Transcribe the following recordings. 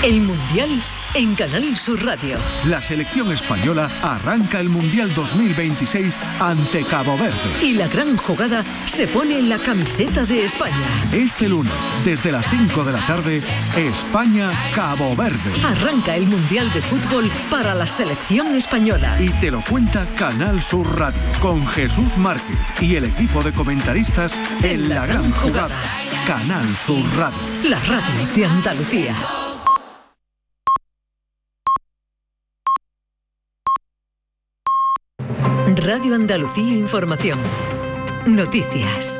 El Mundial en Canal Sur Radio. La selección española arranca el Mundial 2026 ante Cabo Verde. Y la gran jugada se pone en la camiseta de España. Este lunes, desde las 5 de la tarde, España-Cabo Verde. Arranca el Mundial de Fútbol para la selección española. Y te lo cuenta Canal Sur Radio, con Jesús Márquez y el equipo de comentaristas en la gran jugada. Canal Sur Radio. La radio de Andalucía. Radio Andalucía Información. Noticias.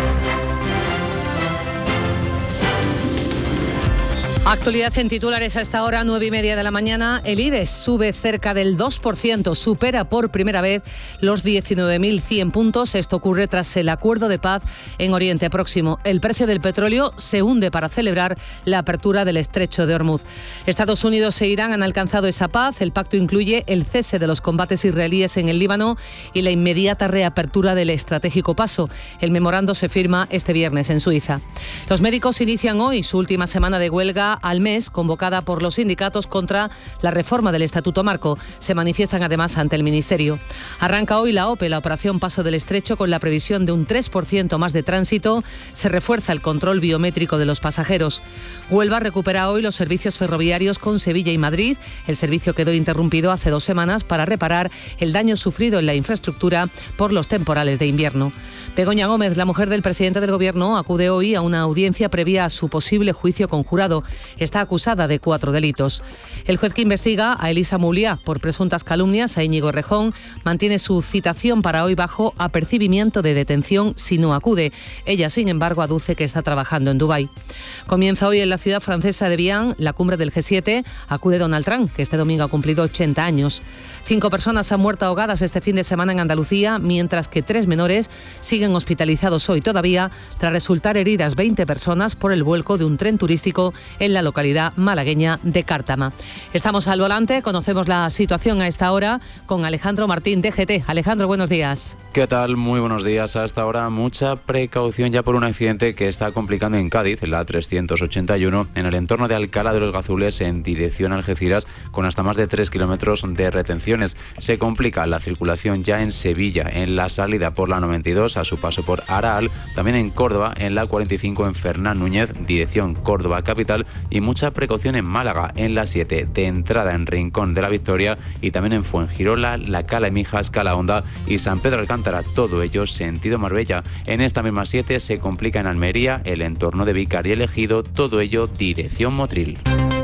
Actualidad en titulares a esta hora, 9:30 de la mañana. El IBEX sube cerca del 2%, supera por primera vez los 19.100 puntos. Esto ocurre tras el acuerdo de paz en Oriente Próximo. El precio del petróleo se hunde para celebrar la apertura del estrecho de Hormuz. Estados Unidos e Irán han alcanzado esa paz. El pacto incluye el cese de los combates israelíes en el Líbano y la inmediata reapertura del estratégico paso. El memorando se firma este viernes en Suiza. Los médicos inician hoy su última semana de huelga al mes, convocada por los sindicatos contra la reforma del Estatuto Marco. Se manifiestan además ante el Ministerio. Arranca hoy la OPE, la Operación Paso del Estrecho, con la previsión de un 3% más de tránsito. Se refuerza el control biométrico de los pasajeros. Huelva recupera hoy los servicios ferroviarios con Sevilla y Madrid. El servicio quedó interrumpido hace 2 semanas para reparar el daño sufrido en la infraestructura por los temporales de invierno. Begoña Gómez, la mujer del presidente del Gobierno, acude hoy a una audiencia previa a su posible juicio conjurado. Está acusada de 4 delitos. El juez que investiga a Elisa Muliá por presuntas calumnias a Íñigo Errejón mantiene su citación para hoy bajo apercibimiento de detención si no acude. Ella, sin embargo, aduce que está trabajando en Dubái. Comienza hoy en la ciudad francesa de Vian la cumbre del G7. Acude Donald Trump, que este domingo ha cumplido 80 años. 5 personas han muerto ahogadas este fin de semana en Andalucía, mientras que 3 menores siguen hospitalizados hoy todavía tras resultar heridas 20 personas por el vuelco de un tren turístico en la localidad malagueña de Cártama. Estamos al volante, conocemos la situación a esta hora con Alejandro Martín, DGT. Alejandro, buenos días. ¿Qué tal? Muy buenos días. A esta hora mucha precaución ya por un accidente que está complicando en Cádiz, en la 381, en el entorno de Alcalá de los Gazules en dirección a Algeciras, con hasta más de 3 kilómetros de retenciones. Se complica la circulación ya en Sevilla, en la salida por la 92 a su paso por Araal, también en Córdoba, en la 45 en Fernán Núñez, dirección Córdoba capital, y mucha precaución en Málaga, en la 7 de entrada en Rincón de la Victoria, y también en Fuengirola, La Cala y Mijas, Calahonda y San Pedro Alcántara, todo ello sentido Marbella. En esta misma 7 se complica en Almería, el entorno de Vícar y El Ejido, todo ello dirección Motril.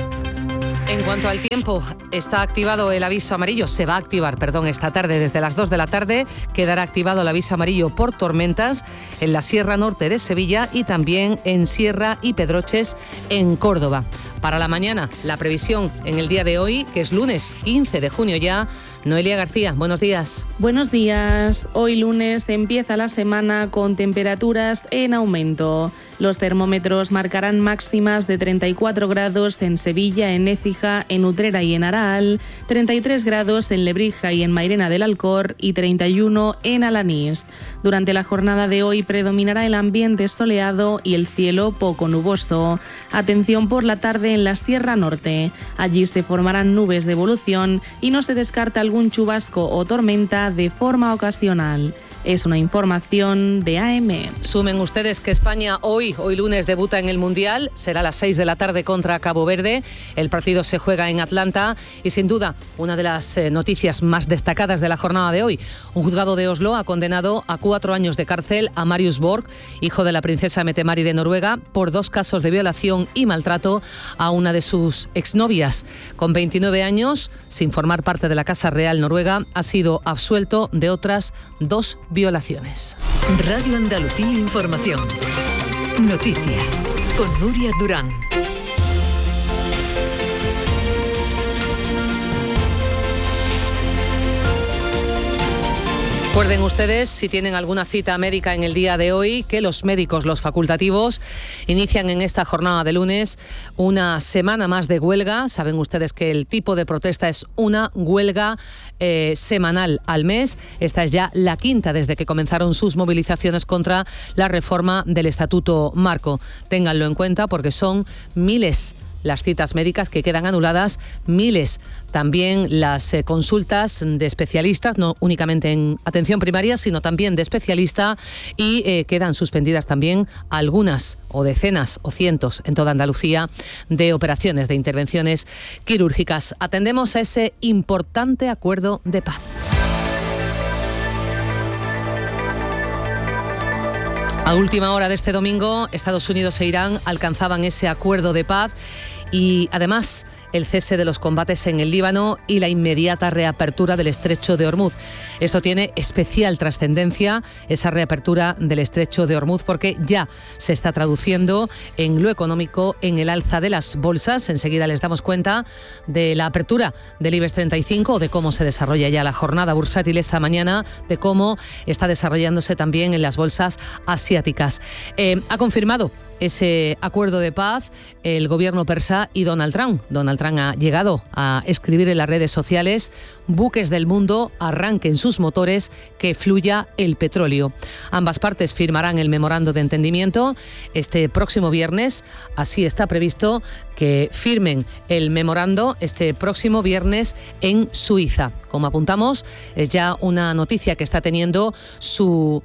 En cuanto al tiempo, está activado el aviso amarillo, se va a activar, esta tarde, desde las 2 de la tarde, quedará activado el aviso amarillo por tormentas en la Sierra Norte de Sevilla y también en Sierra y Pedroches en Córdoba. Para la mañana, la previsión en el día de hoy, que es lunes 15 de junio ya. Noelia García, buenos días. Buenos días. Hoy lunes empieza la semana con temperaturas en aumento. Los termómetros marcarán máximas de 34 grados en Sevilla, en Écija, en Utrera y en Araal, 33 grados en Lebrija y en Mairena del Alcor y 31 en Alanís. Durante la jornada de hoy predominará el ambiente soleado y el cielo poco nuboso. Atención por la tarde en la Sierra Norte. Allí se formarán nubes de evolución y no se descarta algún chubasco o tormenta de forma ocasional. Es una información de AM. Sumen ustedes que España hoy lunes debuta en el Mundial. Será a las 6 de la tarde contra Cabo Verde. El partido se juega en Atlanta y sin duda una de las noticias más destacadas de la jornada de hoy. Un juzgado de Oslo ha condenado a 4 años de cárcel a Marius Borg, hijo de la princesa Mette-Marit de Noruega, por 2 casos de violación y maltrato a una de sus exnovias. Con 29 años, sin formar parte de la Casa Real noruega, ha sido absuelto de otras 2 violaciones. Radio Andalucía Información. Noticias con Nuria Durán. Recuerden ustedes, si tienen alguna cita médica en el día de hoy, que los médicos, los facultativos, inician en esta jornada de lunes una semana más de huelga. Saben ustedes que el tipo de protesta es una huelga semanal al mes. Esta es ya la 5ª desde que comenzaron sus movilizaciones contra la reforma del Estatuto Marco. Ténganlo en cuenta porque son miles las citas médicas que quedan anuladas, miles también las consultas de especialistas, no únicamente en atención primaria, sino también de especialista, y quedan suspendidas también algunas o decenas o cientos en toda Andalucía de operaciones, de intervenciones quirúrgicas. Atendemos a ese importante acuerdo de paz. A última hora de este domingo, Estados Unidos e Irán alcanzaban ese acuerdo de paz y además el cese de los combates en el Líbano y la inmediata reapertura del estrecho de Ormuz. Esto tiene especial trascendencia, esa reapertura del estrecho de Ormuz, porque ya se está traduciendo en lo económico, en el alza de las bolsas. Enseguida les damos cuenta de la apertura del IBEX 35, de cómo se desarrolla ya la jornada bursátil esta mañana, de cómo está desarrollándose también en las bolsas asiáticas. Ha confirmado ese acuerdo de paz el gobierno persa y Donald Trump. Donald Trump ha llegado a escribir en las redes sociales: buques del mundo, arranquen sus motores, que fluya el petróleo. Ambas partes firmarán el memorando de entendimiento este próximo viernes. Así está previsto que firmen el memorando este próximo viernes en Suiza. Como apuntamos, es ya una noticia que está teniendo su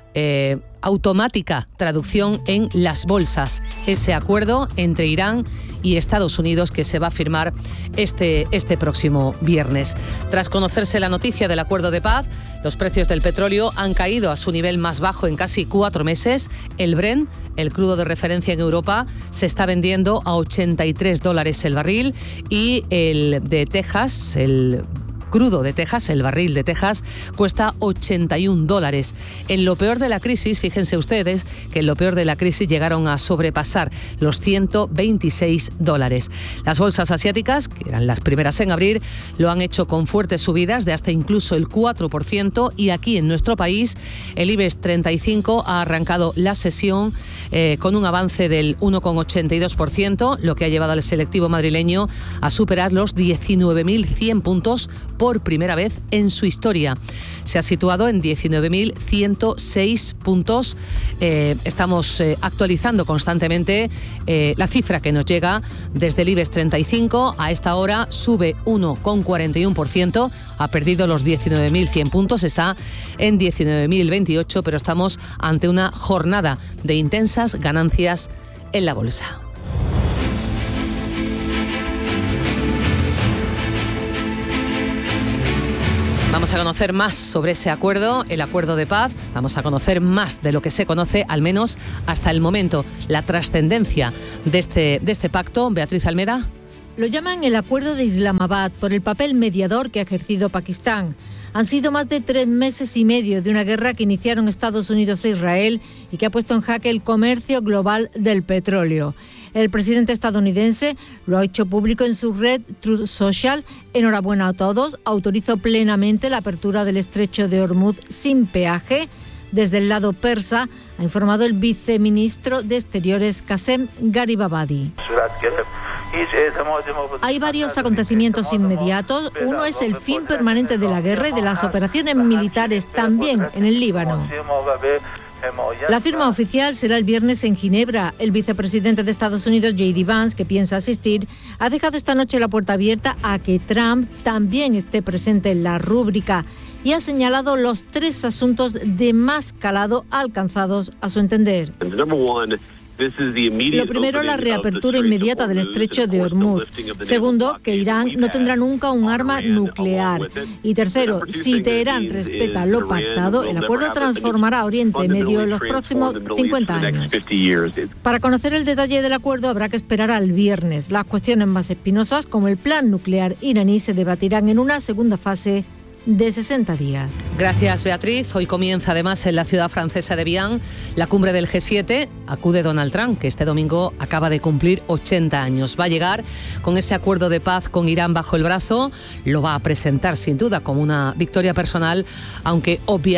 automática traducción en las bolsas. Ese acuerdo entre Irán y Estados Unidos que se va a firmar este próximo viernes. Tras conocerse la noticia del acuerdo de paz, los precios del petróleo han caído a su nivel más bajo en casi 4 meses. El Brent, el crudo de referencia en Europa, se está vendiendo a $83 el barril, y el de Texas, el crudo de Texas, el barril de Texas, cuesta $81. En lo peor de la crisis, fíjense ustedes que en lo peor de la crisis llegaron a sobrepasar los $126. Las bolsas asiáticas, que eran las primeras en abrir, lo han hecho con fuertes subidas de hasta incluso el 4%, y aquí en nuestro país el IBEX 35 ha arrancado la sesión con un avance del 1,82%, lo que ha llevado al selectivo madrileño a superar los 19.100 puntos por primera vez en su historia. Se ha situado en 19.106 puntos. Estamos actualizando constantemente la cifra que nos llega desde el IBEX 35. A esta hora sube 1,41%. Ha perdido los 19.100 puntos. Está en 19.028, pero estamos ante una jornada de intensas ganancias en la bolsa. Vamos a conocer más sobre ese acuerdo, el acuerdo de paz. Vamos a conocer más de lo que se conoce, al menos hasta el momento, la trascendencia de este pacto. Beatriz Almeda. Lo llaman el Acuerdo de Islamabad por el papel mediador que ha ejercido Pakistán. Han sido más de 3 meses y medio de una guerra que iniciaron Estados Unidos e Israel y que ha puesto en jaque el comercio global del petróleo. El presidente estadounidense lo ha hecho público en su red Truth Social. Enhorabuena a todos. Autorizó plenamente la apertura del estrecho de Ormuz sin peaje. Desde el lado persa ha informado el viceministro de Exteriores Qasem Garibabadi. Hay varios acontecimientos inmediatos. Uno es el fin permanente de la guerra y de las operaciones militares también en el Líbano. La firma oficial será el viernes en Ginebra. El vicepresidente de Estados Unidos, J.D. Vance, que piensa asistir, ha dejado esta noche la puerta abierta a que Trump también esté presente en la rúbrica y ha señalado los 3 asuntos de más calado alcanzados a su entender. Lo primero, la reapertura inmediata del estrecho de Hormuz. Segundo, que Irán no tendrá nunca un arma nuclear. Y tercero, si Teherán respeta lo pactado, el acuerdo transformará Oriente Medio en los próximos 50 años. Para conocer el detalle del acuerdo habrá que esperar al viernes. Las cuestiones más espinosas, como el plan nuclear iraní, se debatirán en una segunda fase de 60 días. Gracias, Beatriz. Hoy comienza además en la ciudad francesa de Bian la cumbre del G7. Acude Donald Trump, que este domingo acaba de cumplir 80 años. Va a llegar con ese acuerdo de paz con Irán bajo el brazo. Lo va a presentar sin duda como una victoria personal, aunque obviará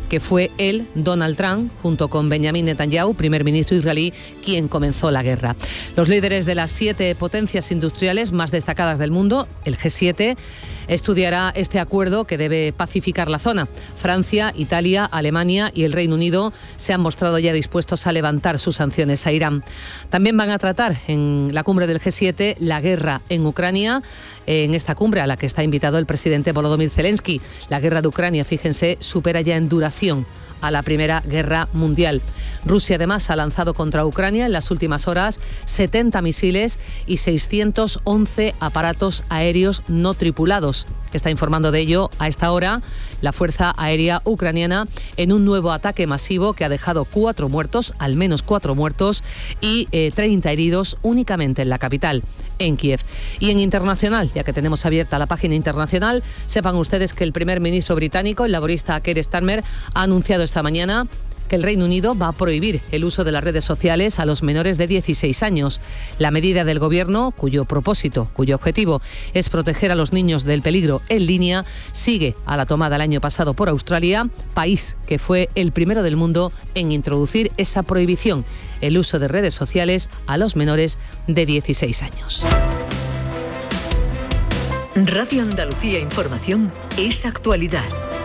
que fue él, Donald Trump, junto con Benjamin Netanyahu, primer ministro israelí, quien comenzó la guerra. Los líderes de las 7 potencias industriales más destacadas del mundo, el G7, estudiará este acuerdo que debe pacificar la zona. Francia, Italia, Alemania y el Reino Unido se han mostrado ya dispuestos a levantar sus sanciones a Irán. También van a tratar en la cumbre del G7 la guerra en Ucrania, en esta cumbre a la que está invitado el presidente Volodymyr Zelensky. La guerra de Ucrania, fíjense, supera ya en duración a la Primera Guerra Mundial. Rusia además ha lanzado contra Ucrania en las últimas horas 70 misiles y 611 aparatos aéreos no tripulados. Está informando de ello a esta hora la Fuerza Aérea Ucraniana en un nuevo ataque masivo que ha dejado 4 muertos, al menos 4 muertos y 30 heridos únicamente en la capital, en Kiev. Y en internacional, ya que tenemos abierta la página internacional, sepan ustedes que el primer ministro británico, el laborista Keir Starmer, ha anunciado esta mañana que el Reino Unido va a prohibir el uso de las redes sociales a los menores de 16 años. La medida del Gobierno, cuyo objetivo es proteger a los niños del peligro en línea, sigue a la tomada el año pasado por Australia, país que fue el primero del mundo en introducir esa prohibición, el uso de redes sociales a los menores de 16 años. Radio Andalucía Información es actualidad.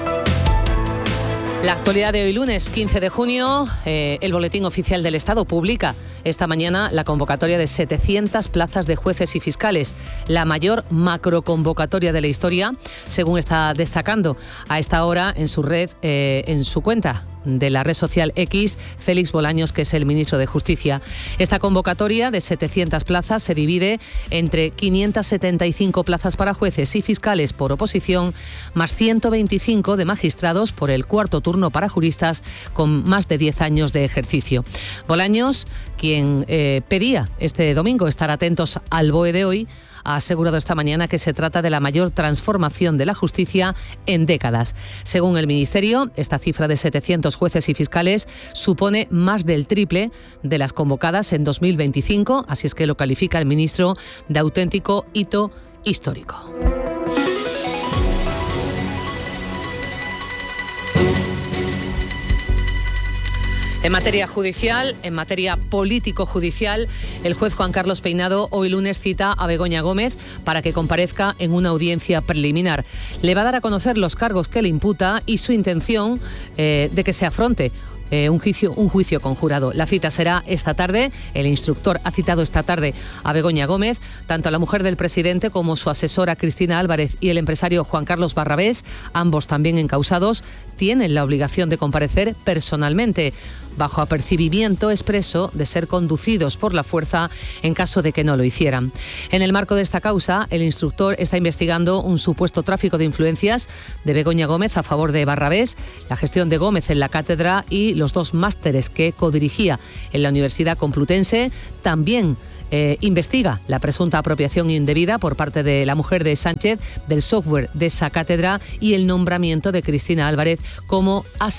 La actualidad de hoy lunes 15 de junio, el Boletín Oficial del Estado publica esta mañana la convocatoria de 700 plazas de jueces y fiscales, la mayor macroconvocatoria de la historia, según está destacando a esta hora en su red, en su cuenta de la red social X, Félix Bolaños, que es el ministro de Justicia. Esta convocatoria de 700 plazas se divide entre 575 plazas para jueces y fiscales por oposición, más 125 de magistrados por el cuarto turno para juristas con más de 10 años de ejercicio. Bolaños, quien pedía este domingo estar atentos al BOE de hoy, ha asegurado esta mañana que se trata de la mayor transformación de la justicia en décadas. Según el Ministerio, esta cifra de 700 jueces y fiscales supone más del triple de las convocadas en 2025, así es que lo califica el ministro de auténtico hito histórico. En materia judicial, en materia político-judicial, el juez Juan Carlos Peinado hoy lunes cita a Begoña Gómez para que comparezca en una audiencia preliminar. Le va a dar a conocer los cargos que le imputa y su intención de que se afronte un juicio conjurado. La cita será esta tarde. El instructor ha citado esta tarde a Begoña Gómez, tanto a la mujer del presidente como su asesora Cristina Álvarez y el empresario Juan Carlos Barrabés, ambos también encausados, tienen la obligación de comparecer personalmente, bajo apercibimiento expreso de ser conducidos por la fuerza en caso de que no lo hicieran. En el marco de esta causa, el instructor está investigando un supuesto tráfico de influencias de Begoña Gómez a favor de Barrabés, la gestión de Gómez en la cátedra y los 2 másteres que codirigía en la Universidad Complutense. También investiga la presunta apropiación indebida por parte de la mujer de Sánchez del software de esa cátedra y el nombramiento de Cristina Álvarez como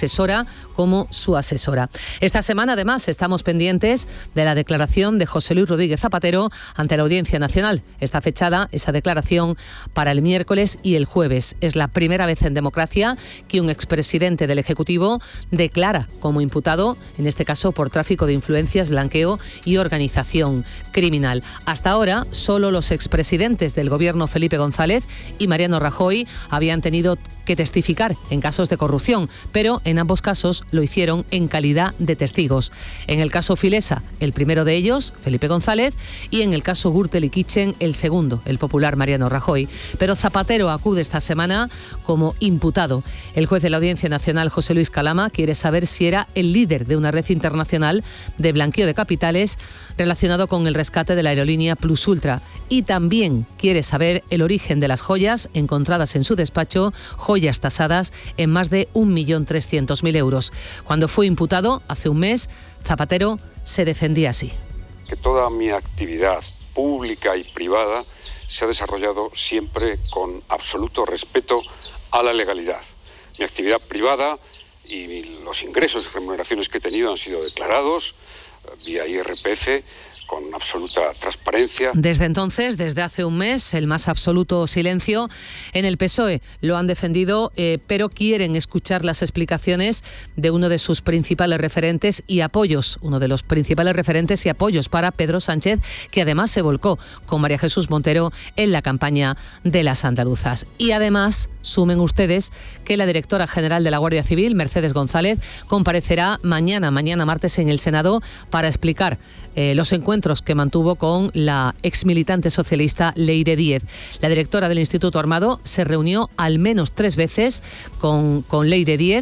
su asesora. Esta semana, además, estamos pendientes de la declaración de José Luis Rodríguez Zapatero ante la Audiencia Nacional. Está fechada esa declaración para el miércoles y el jueves. Es la primera vez en democracia que un expresidente del Ejecutivo declara como imputado, en este caso por tráfico de influencias, blanqueo y organización criminal. Hasta ahora, solo los expresidentes del Gobierno Felipe González y Mariano Rajoy habían tenido que testificar en casos de corrupción, pero en ambos casos lo hicieron en calidad de testigos. En el caso Filesa, el primero de ellos, Felipe González, y en el caso Gürtel y Kitchen, el segundo, el popular Mariano Rajoy. Pero Zapatero acude esta semana como imputado. El juez de la Audiencia Nacional, José Luis Calama, quiere saber si era el líder de una red internacional de blanqueo de capitales relacionado con el rescate de la aerolínea Plus Ultra, y también quiere saber el origen de las joyas encontradas en su despacho, joyas tasadas en más de 1.300.000 euros. Cuando fue imputado hace un mes, Zapatero se defendía así. Que toda mi actividad pública y privada se ha desarrollado siempre con absoluto respeto a la legalidad. Mi actividad privada y los ingresos y remuneraciones que he tenido han sido declarados vía IRPF con absoluta transparencia. Desde entonces, desde hace un mes, el más absoluto silencio en el PSOE. Lo han defendido, pero quieren escuchar las explicaciones de uno de sus principales referentes y apoyos, para Pedro Sánchez, que además se volcó con María Jesús Montero en la campaña de las andaluzas. Y además, sumen ustedes que la directora general de la Guardia Civil, Mercedes González, comparecerá mañana martes en el Senado para explicar los encuentros que mantuvo con la exmilitante socialista Leire Díez. La directora del Instituto Armado se reunió al menos 3 veces con Leire Díez,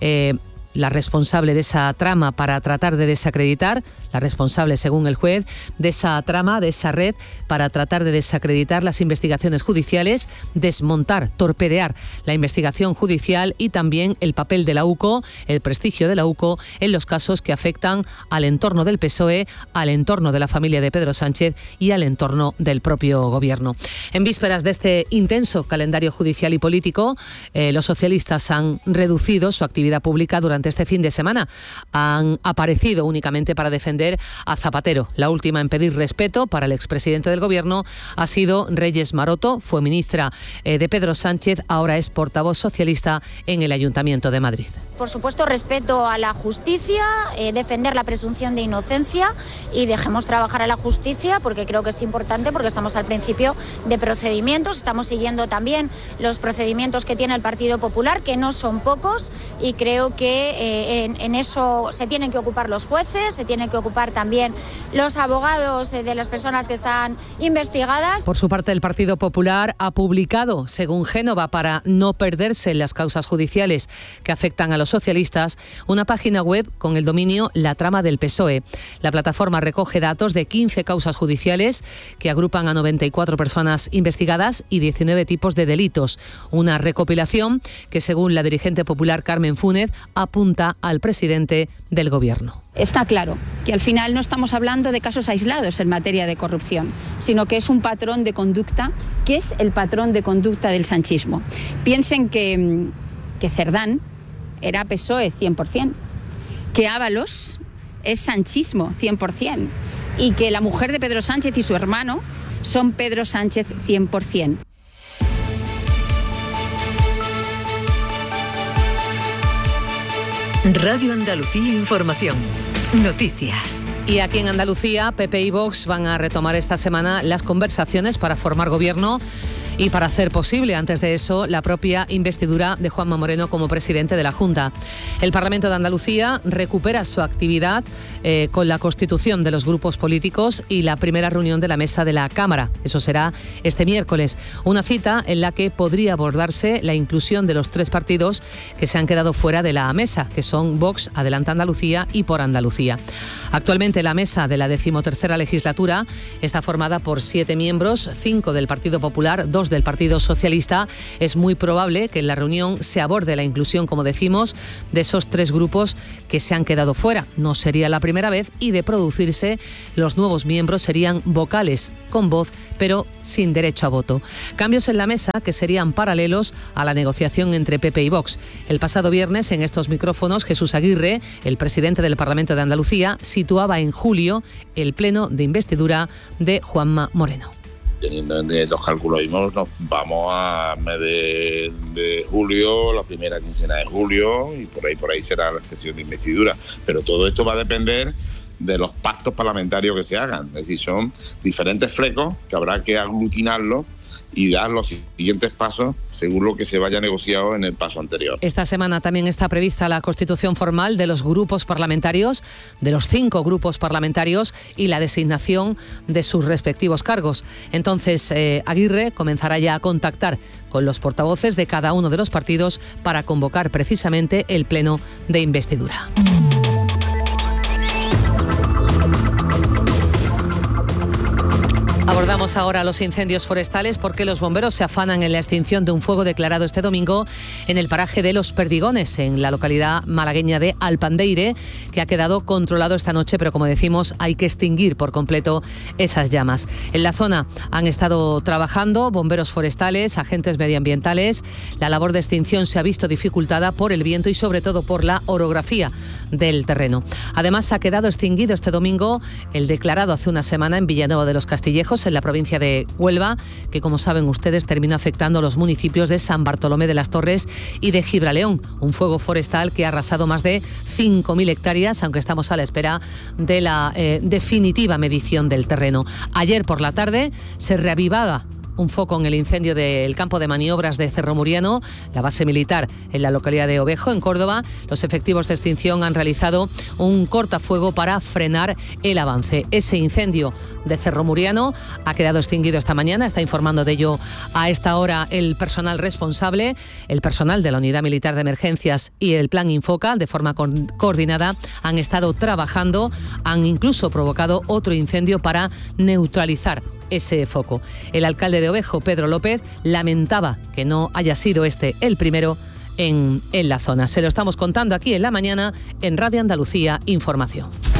la responsable de esa trama para tratar de desacreditar, la responsable, según el juez, de esa trama, de esa red, para tratar de desacreditar las investigaciones judiciales, desmontar, torpedear la investigación judicial y también el papel de la UCO, el prestigio de la UCO en los casos que afectan al entorno del PSOE, al entorno de la familia de Pedro Sánchez y al entorno del propio gobierno. En vísperas de este intenso calendario judicial y político, los socialistas han reducido su actividad pública durante este fin de semana. Han aparecido únicamente para defender a Zapatero. La última en pedir respeto para el expresidente del gobierno ha sido Reyes Maroto, fue ministra de Pedro Sánchez, ahora es portavoz socialista en el Ayuntamiento de Madrid. Por supuesto, respeto a la justicia, defender la presunción de inocencia y dejemos trabajar a la justicia, porque creo que es importante, porque estamos al principio de procedimientos, estamos siguiendo también los procedimientos que tiene el Partido Popular, que no son pocos, y creo que en eso se tienen que ocupar los jueces, se tienen que ocupar también los abogados de las personas que están investigadas. Por su parte, el Partido Popular ha publicado, según Génova, para no perderse en las causas judiciales que afectan a los socialistas, una página web con el dominio La Trama del PSOE. La plataforma recoge datos de 15 causas judiciales que agrupan a 94 personas investigadas y 19 tipos de delitos. Una recopilación que, según la dirigente popular Carmen Fúnez, apunta al presidente del gobierno. Está claro que al final no estamos hablando de casos aislados en materia de corrupción, sino que es un patrón de conducta, que es el patrón de conducta del sanchismo. Piensen que Cerdán era PSOE 100%, que Ábalos es sanchismo 100% y que la mujer de Pedro Sánchez y su hermano son Pedro Sánchez 100%. Radio Andalucía Información. Noticias. Y aquí en Andalucía, PP y Vox van a retomar esta semana las conversaciones para formar gobierno y para hacer posible, antes de eso, la propia investidura de Juanma Moreno como presidente de la Junta. El Parlamento de Andalucía recupera su actividad con la constitución de los grupos políticos y la primera reunión de la mesa de la Cámara. Eso será este miércoles. Una cita en la que podría abordarse la inclusión de los 3 partidos que se han quedado fuera de la mesa, que son Vox, Adelante Andalucía y Por Andalucía. Actualmente la mesa de la 13ª legislatura está formada por 7 miembros, 5 del Partido Popular, 2 del Partido Socialista. Es muy probable que en la reunión se aborde la inclusión, como decimos, de esos 3 grupos que se han quedado fuera. No sería la primera vez y, de producirse, los nuevos miembros serían vocales, con voz, pero sin derecho a voto. Cambios en la mesa que serían paralelos a la negociación entre PP y Vox. El pasado viernes, en estos micrófonos, Jesús Aguirre, el presidente del Parlamento de Andalucía, situaba en julio el pleno de investidura de Juanma Moreno. Teniendo los cálculos mismos, nos vamos a mes de julio, la primera quincena de julio, y por ahí será la sesión de investidura. Pero todo esto va a depender de los pactos parlamentarios que se hagan. Es decir, son diferentes flecos que habrá que aglutinarlos y dar los siguientes pasos según lo que se vaya negociado en el paso anterior. Esta semana también está prevista la constitución formal de los grupos parlamentarios, de los 5 grupos parlamentarios, y la designación de sus respectivos cargos. Entonces, Aguirre comenzará ya a contactar con los portavoces de cada uno de los partidos para convocar precisamente el pleno de investidura. Abordamos ahora los incendios forestales porque los bomberos se afanan en la extinción de un fuego declarado este domingo en el paraje de Los Perdigones, en la localidad malagueña de Alpandeire, que ha quedado controlado esta noche, pero como decimos, hay que extinguir por completo esas llamas. En la zona han estado trabajando bomberos forestales, agentes medioambientales. La labor de extinción se ha visto dificultada por el viento y sobre todo por la orografía del terreno. Además, ha quedado extinguido este domingo el declarado hace una semana en Villanueva de los Castillejos, en la provincia de Huelva, que como saben ustedes terminó afectando a los municipios de San Bartolomé de las Torres y de Gibraleón. Un fuego forestal que ha arrasado más de 5.000 hectáreas, aunque estamos a la espera de la definitiva medición del terreno. Ayer por la tarde se reavivaba un foco en el incendio del campo de maniobras de Cerro Muriano, la base militar en la localidad de Ovejo, en Córdoba. Los efectivos de extinción han realizado un cortafuego para frenar el avance. Ese incendio de Cerro Muriano ha quedado extinguido esta mañana, está informando de ello a esta hora el personal responsable, el personal de la Unidad Militar de Emergencias y el Plan Infoca, de forma coordinada, han estado trabajando, han incluso provocado otro incendio para neutralizar ese foco. El alcalde de Ovejo, Pedro López, lamentaba que no haya sido este el primero en la zona. Se lo estamos contando aquí en la mañana en Radio Andalucía Información.